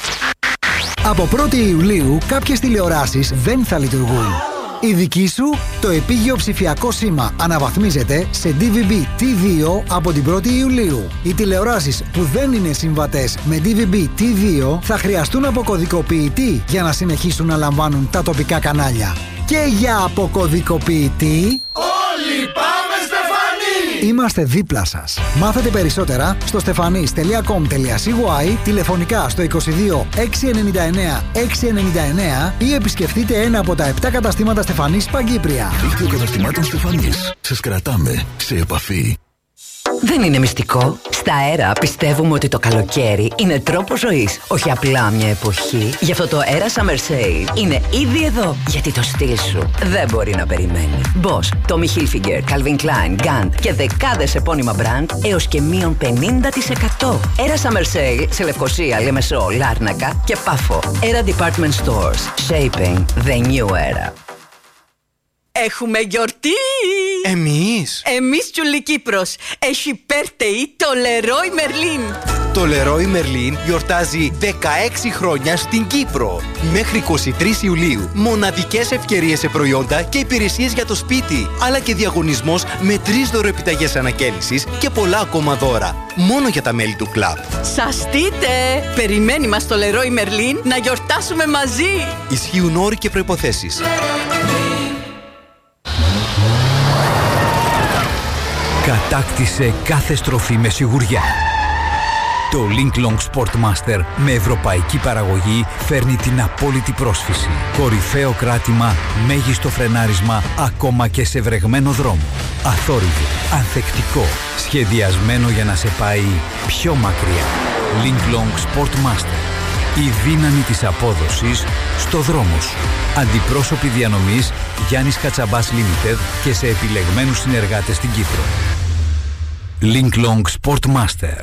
Από πρώτη Ιουλίου κάποιες τηλεοράσεις δεν θα λειτουργούν. Η δική σου, το επίγειο ψηφιακό σήμα αναβαθμίζεται σε ντι βι μπι τι δύο από την πρώτη Ιουλίου. Οι τηλεοράσεις που δεν είναι συμβατές με ντι βι μπι τι δύο θα χρειαστούν αποκωδικοποιητή για να συνεχίσουν να λαμβάνουν τα τοπικά κανάλια. Και για αποκωδικοποιητή... Όλοι πάμε Στεφανή! Είμαστε δίπλα σας. Μάθετε περισσότερα στο stefanis τελεία com τελεία c y, τηλεφωνικά στο είκοσι δύο έξι ενενήντα εννέα έξι ενενήντα εννέα ή επισκεφτείτε ένα από τα επτά καταστήματα Στεφανής Παγκύπρια. Δίκτυο καταστημάτων Στεφανής. Σας κρατάμε σε επαφή. Δεν είναι μυστικό. Στα αέρα πιστεύουμε ότι το καλοκαίρι είναι τρόπος ζωής, όχι απλά μια εποχή. Γι' αυτό το Era Summer Sale είναι ήδη εδώ, γιατί το στυλ σου δεν μπορεί να περιμένει. Boss, Tommy Hilfiger, Calvin Klein, Gant και δεκάδες επώνυμα brand έως και μείον πενήντα τοις εκατό. Era Summer Sale σε Λευκοσία, Λεμεσό, Λάρνακα και Πάφο. Era Department Stores. Shaping the new era. Έχουμε γιορτή! Εμείς? Εμείς Τσουλή Κύπρος. Έχει birthday το Leroy Merlin. Το Leroy Merlin γιορτάζει δεκαέξι χρόνια στην Κύπρο. Μέχρι είκοσι τρεις Ιουλίου. Μοναδικές ευκαιρίες σε προϊόντα και υπηρεσίες για το σπίτι. Αλλά και διαγωνισμός με τρεις δωροεπιταγές ανακαίνησης και πολλά ακόμα δώρα. Μόνο για τα μέλη του κλαμπ. Σαστείτε! Περιμένει μας το Leroy Merlin να γιορτάσουμε μαζί. Ισχύουν όροι και προϋποθέσεις. Κατάκτησε κάθε στροφή με σιγουριά. Το Linklong Sportmaster με ευρωπαϊκή παραγωγή φέρνει την απόλυτη πρόσφυση. Κορυφαίο κράτημα, μέγιστο φρενάρισμα, ακόμα και σε βρεγμένο δρόμο. Αθόρυβο, ανθεκτικό, σχεδιασμένο για να σε πάει πιο μακριά. Linklong Sportmaster. Η δύναμη της απόδοσης στο δρόμο σου. Αντιπρόσωποι διανομής Γιάννης Χατσαμπάς Limited και σε επιλεγμένους συνεργάτες στην Κύπρο. Linklong Sportmaster.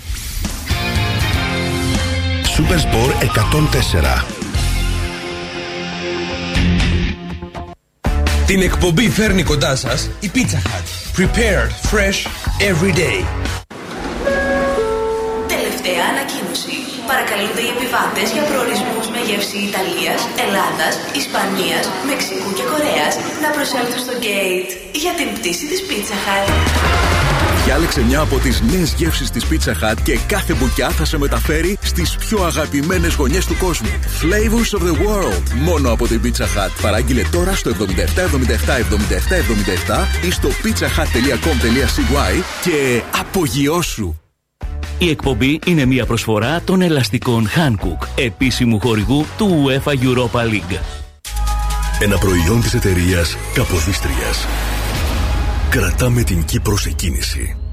Super Sport εκατόν τέσσερα. Την εκπομπή φέρνει κοντά σας η Pizza Hut. Prepared fresh every day. Τελευταία ανακοίνωση. Παρακαλούνται οι επιβάτες για προορισμούς με γεύση Ιταλίας, Ελλάδας, Ισπανίας, Μεξικού και Κορέας να προσέλθουν στο gate για την πτήση της Pizza Hut. Διάλεξε μια από τις νέες γεύσεις της Pizza Hut και κάθε μπουκιά θα σε μεταφέρει στις πιο αγαπημένες γωνιές του κόσμου. Flavors of the world. Μόνο από την Pizza Hut. Παράγγειλε τώρα στο εβδομήντα επτά εβδομήντα επτά εβδομήντα επτά εβδομήντα επτά ή στο pizzahut τελεία com τελεία c y και απογειώσου. Η εκπομπή είναι μια προσφορά των ελαστικών Hankook, επίσημου χορηγού του UEFA Europa League. Ένα προϊόν της εταιρείας Καποδίστριας. Κρατάμε την Κύπρο σε κίνηση.